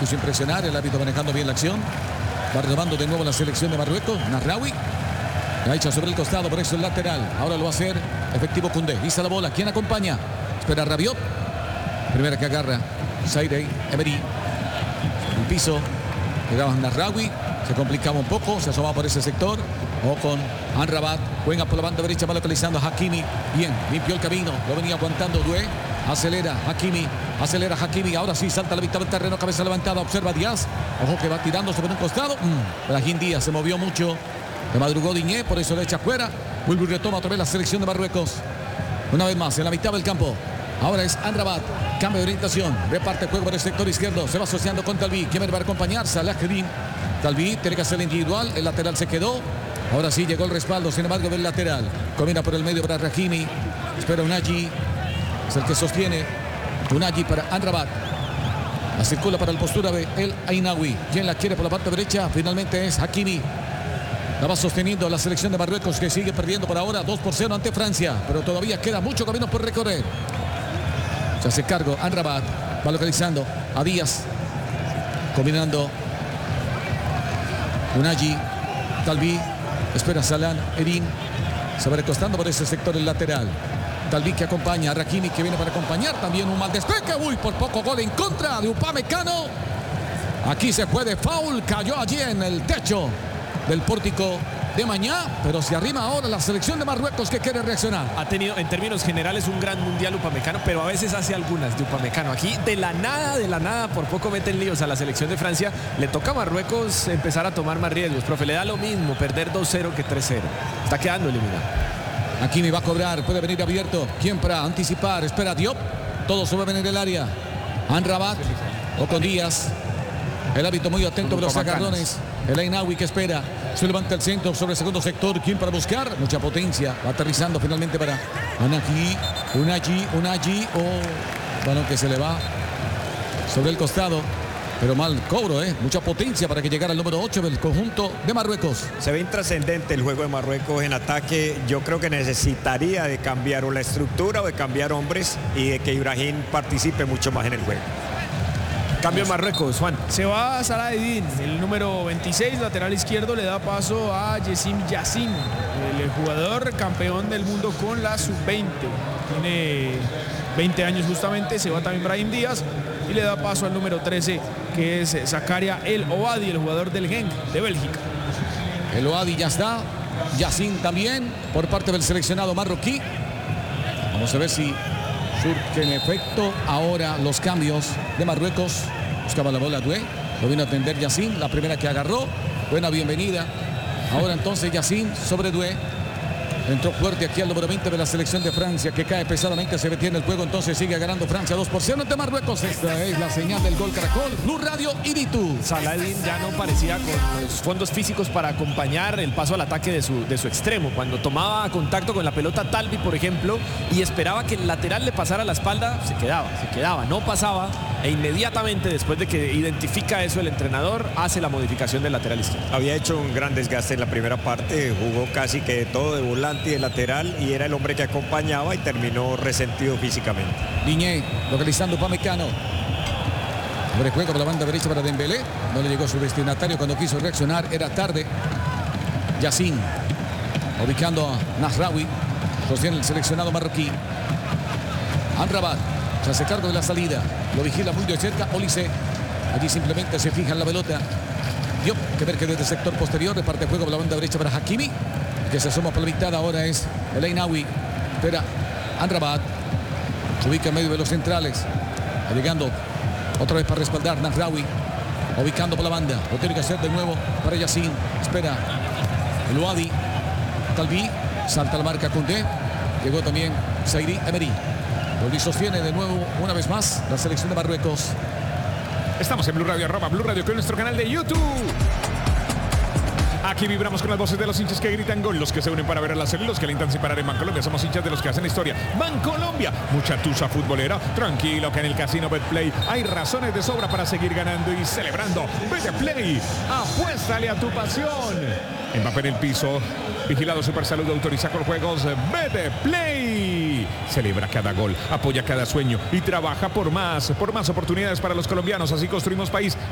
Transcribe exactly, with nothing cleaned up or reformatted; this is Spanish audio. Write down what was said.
quiso impresionar, el árbitro manejando bien la acción. Va retomando de nuevo la selección de Marruecos. Nasraoui. La echa sobre el costado, por eso el lateral. Ahora lo va a hacer efectivo Koundé. Vista la bola. ¿Quién acompaña? Espera Rabiot. Primera que agarra. Zaire Emery. El piso. Llegaba Nasraoui. Se complicaba un poco. Se asomaba por ese sector. O con Amrabat. Juega por la banda derecha. Va localizando a Hakimi. Bien. Limpió el camino. Lo venía aguantando Doué. Acelera Hakimi. Acelera Hakimi. Ahora sí salta la mitad del terreno. Cabeza levantada. Observa Díaz. Ojo que va tirando sobre un costado. Mm. Brahim Díaz se movió mucho. Le madrugó Diñé. Por eso le echa fuera. Vuelve y retoma otra vez la selección de Marruecos. Una vez más en la mitad del campo. Ahora es Amrabat. Cambio de orientación. Reparte el juego por el sector izquierdo. Se va asociando con Talbi. ¿Quién va a acompañar? Salah Eddin. Talbi tiene que hacer el individual. El lateral se quedó. Ahora sí llegó el respaldo. Sin embargo, del lateral. Combina por el medio para Hakimi. Espera Unai. Es el que sostiene. Unai para Amrabat. La circula para el postura de El Ainaoui. Quien la quiere por la parte derecha. Finalmente es Hakimi. La va sosteniendo la selección de Marruecos, que sigue perdiendo por ahora dos por cero ante Francia. Pero todavía queda mucho camino por recorrer. Se hace cargo Amrabat. Va localizando a Díaz. Combinando Unai. Talbi. Espera Salah Eddin. Se va recostando por ese sector el lateral. Talbi que acompaña a Hakimi, que viene para acompañar. También un mal despegue. Uy, por poco gol en contra de Upamecano. Aquí se puede foul. Cayó allí en el techo del pórtico de Mañá, pero se arrima ahora la selección de Marruecos, que quiere reaccionar. Ha tenido en términos generales un gran mundial Upamecano, pero a veces hace algunas de Upamecano. Aquí de la nada, de la nada, por poco meten líos a la selección de Francia. Le toca a Marruecos empezar a tomar más riesgos. Profe, le da lo mismo perder dos cero que tres cero. Está quedando eliminado. Hakimi va a cobrar, puede venir abierto. ¿Quién para anticipar? Espera Diop. Todos se mueven en el área. Amrabat o con Díaz. El hábito muy atento de los agarrones. El Ainaoui que espera. Se levanta el centro sobre el segundo sector. ¿Quién para buscar? Mucha potencia. Va aterrizando finalmente para Unai. Unai, Unai. Oh, balón que se le va sobre el costado. Pero mal cobro, ¿eh? Mucha potencia para que llegara al número ocho del conjunto de Marruecos. Se ve intrascendente el juego de Marruecos en ataque. Yo creo que necesitaría de cambiar o la estructura o de cambiar hombres y de que Ibrahim participe mucho más en el juego. Cambio en Marruecos, Juan. Se va Salah Eddin, el número veintiséis, lateral izquierdo, le da paso a Yacine Yassin, el jugador campeón del mundo con la sub veinte. Tiene veinte años justamente, se va también Brahim Díaz y le da paso al número trece, que es Zakaria El Ouadi, el jugador del Genk de Bélgica. El Ouadi ya está, Yacine también, por parte del seleccionado marroquí. Vamos a ver si surge en efecto ahora los cambios de Marruecos. Buscaba la bola Doué. Lo vino a atender Yacine. La primera que agarró. Buena bienvenida. Ahora entonces Yacine sobre Doué. Entró fuerte aquí al número veinte de la selección de Francia, que cae pesadamente, se detiene el juego, entonces sigue ganando Francia dos por cero ante Marruecos. Esta es la señal del Gol Caracol, Blue Radio y Ditu. Salah Eddin ya no parecía con los fondos físicos para acompañar el paso al ataque de su, de su extremo. Cuando tomaba contacto con la pelota Talbi, por ejemplo, y esperaba que el lateral le pasara la espalda, se quedaba, se quedaba, no pasaba. E inmediatamente después de que identifica eso el entrenador, hace la modificación del lateral izquierdo. Había hecho un gran desgaste en la primera parte, jugó casi que de todo, de volante y de lateral, y era el hombre que acompañaba y terminó resentido físicamente. Diñé localizando Upamecano. Abre juego por la banda derecha para Dembélé. No le llegó a su destinatario cuando quiso reaccionar, era tarde. Yacine ubicando a Nasraoui. Sostiene el seleccionado marroquí. Amrabat se hace cargo de la salida. Lo vigila muy de cerca Olise. Allí simplemente se fija en la pelota. Diop, que ver que desde el sector posterior reparte juego por la banda derecha para Hakimi, que se asoma por la mitad. Ahora es El Ainaoui. Espera Amrabat. Se ubica en medio de los centrales. Llegando otra vez para respaldar Nasraoui. Ubicando por la banda. Lo tiene que hacer de nuevo para Yacine. Espera El Ouadi. Talbi. Salta la marca Koundé. Llegó también Zaire Emery. Lo sostiene de nuevo una vez más la selección de Marruecos. Estamos en Blue Radio, arroba Blue Radio, que es nuestro canal de YouTube. Aquí vibramos con las voces de los hinchas que gritan gol, los que se unen para ver a la serie, los que alentan sin parar en Bancolombia. Somos hinchas de los que hacen historia. Bancolombia, mucha tusa futbolera. Tranquilo que en el casino Betplay hay razones de sobra para seguir ganando y celebrando. Betplay, apuéstale a tu pasión. Mbappé en el piso, vigilado Super Salud, autoriza con juegos. Betplay celebra cada gol, apoya cada sueño y trabaja por más, por más oportunidades para los colombianos. Así construimos país.